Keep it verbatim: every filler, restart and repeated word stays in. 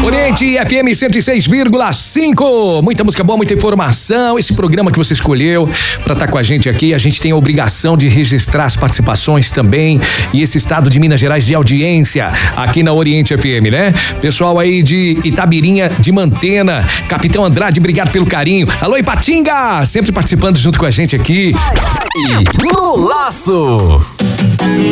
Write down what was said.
Oriente F M cento e seis vírgula cinco. Muita música boa, muita informação. Esse programa que você escolheu pra estar com a gente aqui, a gente tem a obrigação de registrar as participações também e esse estado de Minas Gerais de audiência aqui na Oriente F M, né? Pessoal aí de Itabirinha de Mantena, Capitão Andrade, obrigado pelo carinho. Alô, Ipatinga, sempre participando junto com a gente aqui. No Laço.